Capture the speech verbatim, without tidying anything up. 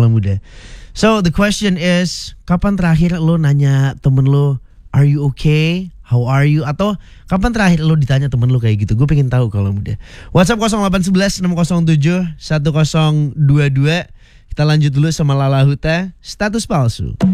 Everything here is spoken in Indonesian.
kalau muda. So the question is, kapan terakhir lo nanya temen lo, are you okay? How are you? Atau kapan terakhir lo ditanya temen lo kayak gitu? Gue pengen tahu kalau muda. WhatsApp nol delapan satu satu enam nol tujuh satu nol dua dua. Kita lanjut dulu sama Lala Huta, Status Palsu.